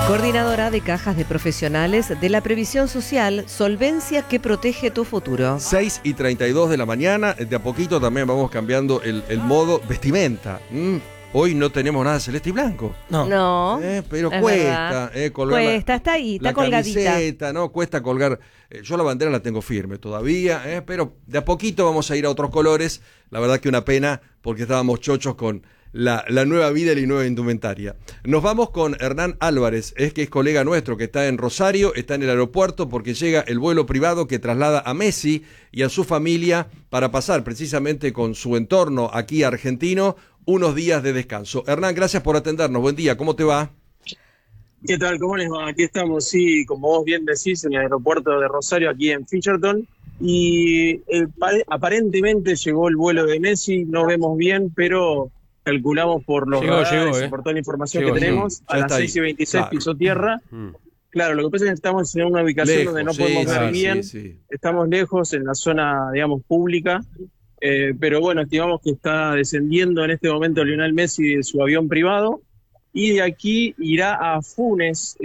Coordinadora de Cajas de Profesionales de la Previsión Social, solvencia que protege tu futuro. 6:32 de la mañana, de a poquito también vamos cambiando el modo vestimenta. Hoy no tenemos nada celeste y blanco. No. Pero cuesta colgar cuesta, está ahí, está la colgadita. camiseta, ¿no? Cuesta colgar. Yo la bandera la tengo firme todavía, pero de a poquito vamos a ir a otros colores. La verdad que una pena porque estábamos chochos con la nueva vida y la nueva indumentaria. Nos vamos con Hernán Álvarez, que es colega nuestro, que está en Rosario, está en el aeropuerto porque llega el vuelo privado que traslada a Messi y a su familia para pasar precisamente con su entorno aquí argentino unos días de descanso. Hernán, gracias por atendernos. Buen día, ¿cómo te va? ¿Qué tal? ¿Cómo les va? Aquí estamos, sí, como vos bien decís, en el aeropuerto de Rosario, aquí en Fisherton. Y aparentemente llegó el vuelo de Messi, no vemos bien, pero calculamos por los radares y por toda la información que tenemos, a las 6:26 pisó tierra. Claro, lo que pasa es que estamos en una ubicación lejos, donde no podemos ver bien, estamos lejos en la zona, digamos, pública, pero bueno, estimamos que está descendiendo en este momento Lionel Messi de su avión privado, y de aquí irá a Funes,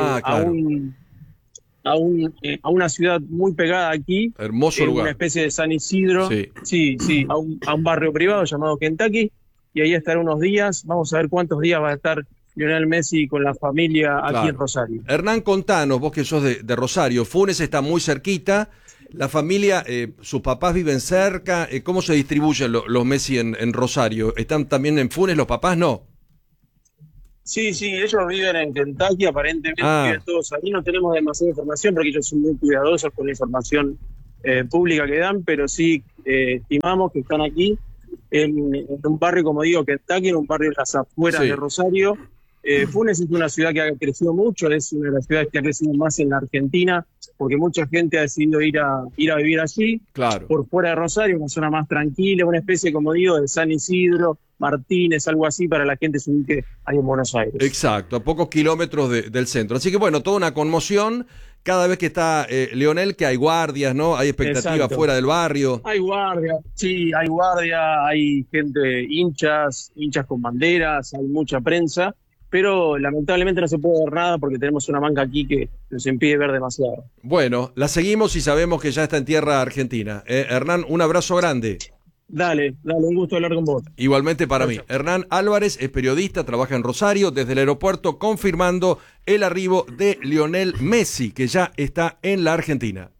a una ciudad muy pegada aquí. Hermoso lugar. Una especie de San Isidro, a un barrio privado llamado Kentucky, y ahí estará unos días. Vamos a ver cuántos días va a estar Lionel Messi con la familia aquí en Rosario. Hernán, contanos, vos que sos de Rosario, Funes está muy cerquita, la familia, sus papás viven cerca, ¿cómo se distribuyen los Messi en Rosario? ¿Están también en Funes los papás? No. Sí, ellos viven en Kentucky, aparentemente viven todos ahí. No tenemos demasiada información porque ellos son muy cuidadosos con la información pública que dan, pero sí estimamos que están aquí en un barrio, como digo, Kentucky, en un barrio de las afueras de Rosario. Funes es una ciudad que ha crecido mucho, es una de las ciudades que ha crecido más en la Argentina, porque mucha gente ha decidido ir a vivir allí, por fuera de Rosario, una zona más tranquila, una especie, como digo, de San Isidro, Martínez, algo así, para la gente que hay en Buenos Aires. Exacto, a pocos kilómetros del centro. Así que bueno, toda una conmoción cada vez que está Lionel, que hay guardias, ¿no? Hay expectativa fuera del barrio. Hay guardia, hay gente, hinchas con banderas, hay mucha prensa, pero lamentablemente no se puede ver nada porque tenemos una manga aquí que nos impide ver demasiado. Bueno, la seguimos y sabemos que ya está en tierra argentina. Hernán, un abrazo grande. Dale, un gusto hablar con vos. Igualmente para mí. Hernán Álvarez es periodista, trabaja en Rosario, desde el aeropuerto confirmando el arribo de Lionel Messi, que ya está en la Argentina.